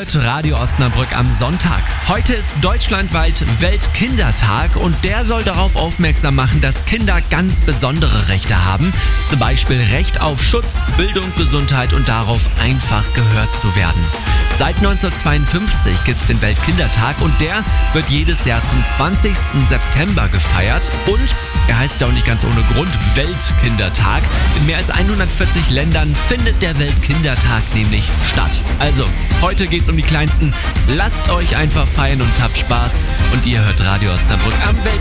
hört Radio Osnabrück am Sonntag. Heute ist deutschlandweit Weltkindertag und der soll darauf aufmerksam machen, dass Kinder ganz besondere Rechte haben. Zum Beispiel Recht auf Schutz, Bildung, Gesundheit und darauf, einfach gehört zu werden. Seit 1952 gibt es den Weltkindertag und der wird jedes Jahr zum 20. September gefeiert. Und er heißt ja auch nicht ganz ohne Grund Weltkindertag. In mehr als 140 Ländern findet der Weltkindertag nämlich statt. Also, heute geht's um die Kleinsten. Lasst euch einfach feiern und habt Spaß. Und ihr hört Radio Osnabrück am Weltkindertag.